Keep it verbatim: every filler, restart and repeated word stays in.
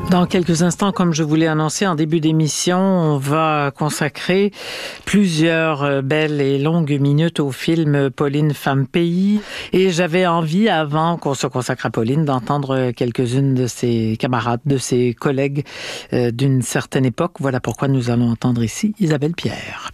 Dans quelques instants, comme je vous l'ai annoncé en début d'émission, on va consacrer plusieurs belles et longues minutes au film Pauline Femme Pays. Et j'avais envie, avant qu'on se consacre à Pauline, d'entendre quelques-unes de ses camarades, de ses collègues euh, d'une certaine époque. Voilà pourquoi nous allons entendre ici Isabelle Pierre.